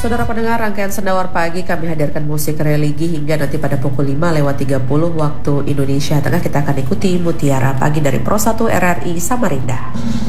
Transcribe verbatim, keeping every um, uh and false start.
Saudara pendengar, rangkaian Sendawar Pagi kami hadirkan musik religi hingga nanti pada pukul lima lewat tiga puluh waktu Indonesia Tengah. Kita akan ikuti Mutiara Pagi dari Pro satu R R I Samarinda.